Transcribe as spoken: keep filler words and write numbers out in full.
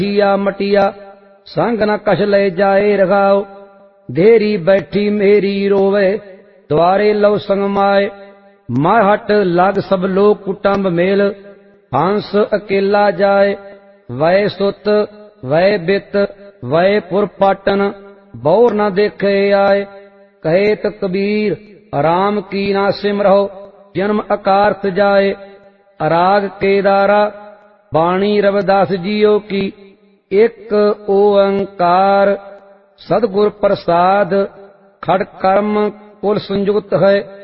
कठिया मटिया संग न कछ ले जाए रघाओ। देरी बैठी मेरी रोवे द्वारे लव संग माए। माहट लग सब लोग कुटुंब मेल हंस अकेला जाए। वै सुत वै बित वै पुर पाटन बौर न देखे आए। कहेत कबीर राम की ना सिमरहो जन्म अकारथ जाए। अराग केदारा बाणी रविदास जियो की एक ओंकार। सदगुर प्रसाद खड़ कर्म कुल संयुक्त है।